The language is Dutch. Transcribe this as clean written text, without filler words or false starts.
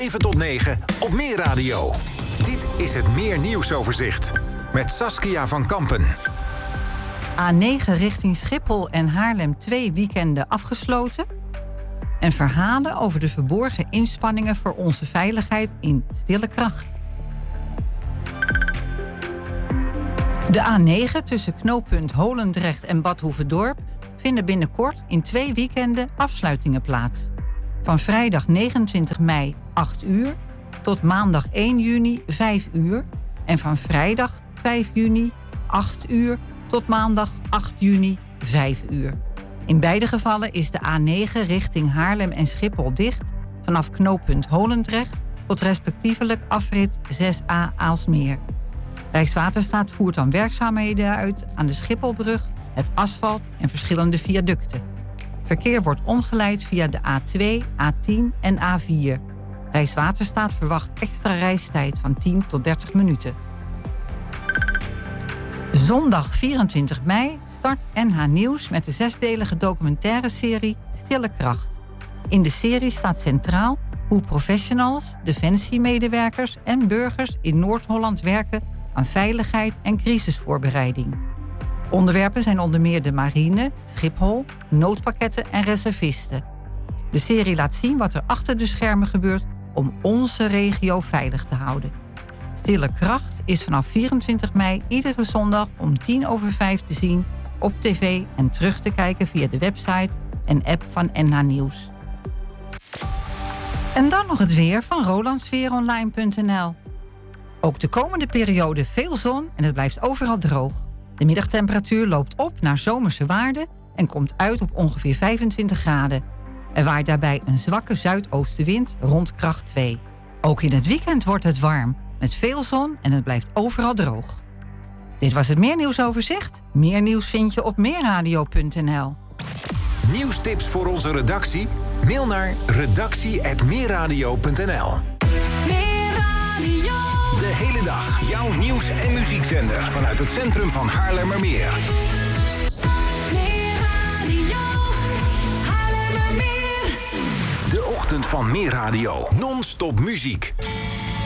7 tot 9 op Meer Radio. Dit is het Meer Nieuwsoverzicht met Saskia van Kampen. A9 richting Schiphol en Haarlem 2 weekenden afgesloten. En verhalen over de verborgen inspanningen voor onze veiligheid in stille kracht. De A9 tussen knooppunt Holendrecht en Bad Hoeverdorp vinden binnenkort in 2 weekenden afsluitingen plaats. Van vrijdag 29 mei 8 uur tot maandag 1 juni 5 uur. En van vrijdag 5 juni 8 uur tot maandag 8 juni 5 uur. In beide gevallen is de A9 richting Haarlem en Schiphol dicht vanaf knooppunt Holendrecht tot respectievelijk afrit 6A Aalsmeer. Rijkswaterstaat voert dan werkzaamheden uit aan de Schipholbrug, het asfalt en verschillende viaducten. Verkeer wordt omgeleid via de A2, A10 en A4. Rijkswaterstaat verwacht extra reistijd van 10 tot 30 minuten. Zondag 24 mei start NH Nieuws met de 6-delige documentaire serie Stille Kracht. In de serie staat centraal hoe professionals, defensiemedewerkers en burgers in Noord-Holland werken aan veiligheid en crisisvoorbereiding. Onderwerpen zijn onder meer de marine, Schiphol, noodpakketten en reservisten. De serie laat zien wat er achter de schermen gebeurt om onze regio veilig te houden. Stille Kracht is vanaf 24 mei iedere zondag om 5:10 te zien op tv en terug te kijken via de website en app van NH Nieuws. En dan nog het weer van rolandsfeeronline.nl. Ook de komende periode veel zon en het blijft overal droog. De middagtemperatuur loopt op naar zomerse waarden en komt uit op ongeveer 25 graden. Er waait daarbij een zwakke zuidoostenwind rond kracht 2. Ook in het weekend wordt het warm, met veel zon en het blijft overal droog. Dit was het Meer Nieuwsoverzicht. Meer nieuws vind je op meerradio.nl. Nieuwstips voor onze redactie? Mail naar redactie@meerradio.nl. De hele dag jouw nieuws- en muziekzender vanuit het centrum van Haarlemmermeer. De ochtend van Meer Radio. Non-stop muziek.